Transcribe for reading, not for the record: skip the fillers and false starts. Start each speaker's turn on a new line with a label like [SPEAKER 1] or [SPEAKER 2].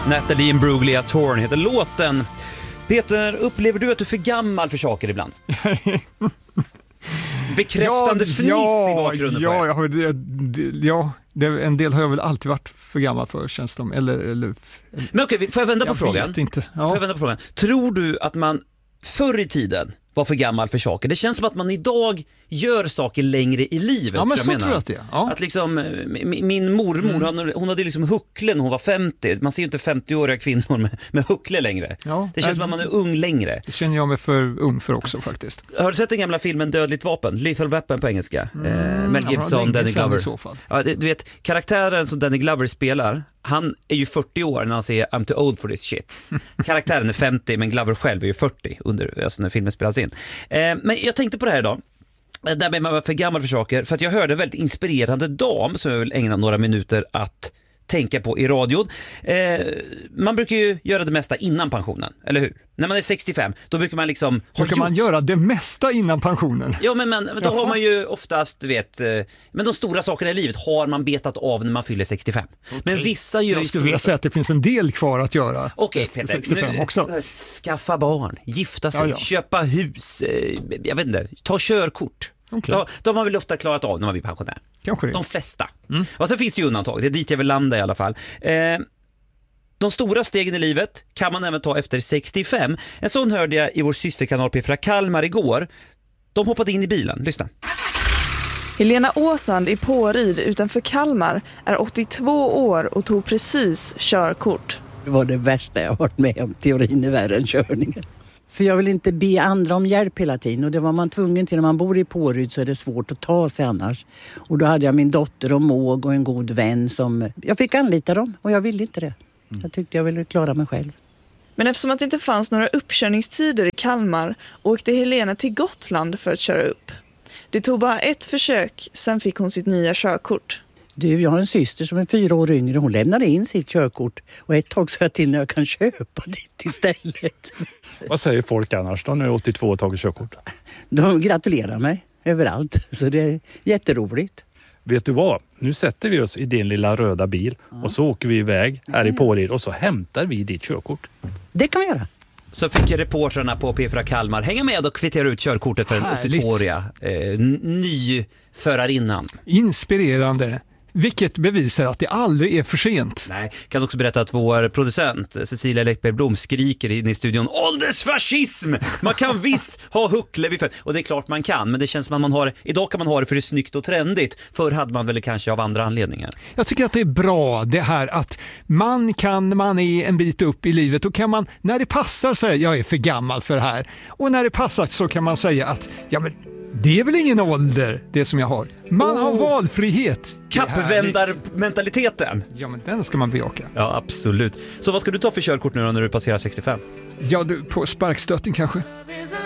[SPEAKER 1] Natalie Imbruglia Torn heter låten. Peter, upplever du att du är för gammal för saker ibland? Bekräftande fniss i bakgrunden.
[SPEAKER 2] En del har jag väl alltid varit för gammal för, känns de.
[SPEAKER 1] Men okej, får jag vända på frågan?
[SPEAKER 2] Vet inte. Ja.
[SPEAKER 1] Får jag vända på frågan? Tror du att man förr i tiden var för gammal för saker? Det känns som att man idag gör saker längre i livet.
[SPEAKER 2] Ja, men så tror jag att det är. Ja.
[SPEAKER 1] Att liksom, min mormor, hon hade liksom huckle när hon var 50. Man ser ju inte 50-åriga kvinnor med huckle längre. Ja, det känns som att man är ung längre.
[SPEAKER 2] Det känner jag mig för ung för också faktiskt.
[SPEAKER 1] Har du sett den gamla filmen Dödligt vapen? Lethal Weapon på engelska. Mel Gibson, Danny Glover.
[SPEAKER 2] I så fall.
[SPEAKER 1] Ja, du vet, karaktären som Danny Glover spelar, han är ju 40 år när han säger I'm too old for this shit. Karaktären är 50, men Glover själv är ju 40 alltså när filmen spelas in. Men jag tänkte på det här idag. Där med man var för gammal för saker. För att jag hörde en väldigt inspirerande dam som jag vill ägna några minuter att tänka på i radion. Man brukar ju göra det mesta innan pensionen, eller hur? När man är 65, då brukar man liksom...
[SPEAKER 2] Brukar man göra det mesta innan pensionen?
[SPEAKER 1] Ja, men då har man ju oftast, men de stora sakerna i livet har man betat av när man fyller 65. Okay. Men vissa gör...
[SPEAKER 2] Jag skulle vilja säga att det finns en del kvar att göra.
[SPEAKER 1] Okej, Peter,
[SPEAKER 2] 65 också.
[SPEAKER 1] Skaffa barn, gifta sig, köpa hus, jag vet inte, ta körkort. Okay. De har väl ofta klarat av när man blir pensionär.
[SPEAKER 2] Kanske det.
[SPEAKER 1] De flesta. Och så finns det ju undantag, det är dit jag vill landa i alla fall. De stora stegen i livet kan man även ta efter 65. En sån hörde jag i vår systerkanal P4 Kalmar igår. De hoppade in i bilen, lyssna.
[SPEAKER 3] Helena Åsand i Påryd utanför Kalmar är 82 år och tog precis körkort.
[SPEAKER 4] Det var det värsta jag varit med om, teorin är värre än körningen. För jag vill inte be andra om hjälp hela tiden. Och det var man tvungen till när man bor i Påryd, så är det svårt att ta sig annars. Och då hade jag min dotter och måg och en god vän som... Jag fick anlita dem och jag ville inte det. Jag tyckte jag ville klara mig själv.
[SPEAKER 3] Men eftersom att det inte fanns några uppkörningstider i Kalmar åkte Helena till Gotland för att köra upp. Det tog bara ett försök, sen fick hon sitt nya körkort.
[SPEAKER 4] Du, jag har en syster som är 4 år yngre. Hon lämnade in sitt körkort och ett tag sa jag till när jag kan köpa det istället.
[SPEAKER 5] Vad säger folk annars då, nu är 82 och tagit körkort?
[SPEAKER 4] De gratulerar mig överallt, så det är jätteroligt.
[SPEAKER 5] Vet du vad? Nu sätter vi oss i din lilla röda bil och så åker vi iväg här i Påryd och så hämtar vi ditt körkort.
[SPEAKER 4] Det kan vi göra.
[SPEAKER 1] Så fick reportrarna på P4 Kalmar hänga med och kvittera ut körkortet för den 82-åriga nyförarinnan.
[SPEAKER 2] Inspirerande. Vilket bevisar att det aldrig är för sent.
[SPEAKER 1] Nej, kan också berätta att vår producent Cecilia Läckberg-Blom skriker in i studion: åldersfascism! Man kan visst ha huckle vid fett. Och det är klart man kan, men det känns som att man har, idag kan man ha det för det är snyggt och trendigt. Förr hade man väl kanske av andra anledningar. Jag
[SPEAKER 2] tycker att det är bra det här att man är en bit upp i livet och kan man, när det passar säga jag är för gammal för det här. Och när det passar så kan man säga att ja men det är väl ingen ålder det som jag har. Man har valfrihet.
[SPEAKER 1] Kappvändarmentaliteten.
[SPEAKER 2] Ja, men den ska man bejaka.
[SPEAKER 1] Ja, absolut. Så vad ska du ta för körkort nu då när du passerar 65?
[SPEAKER 2] Ja, du på sparkstötting kanske.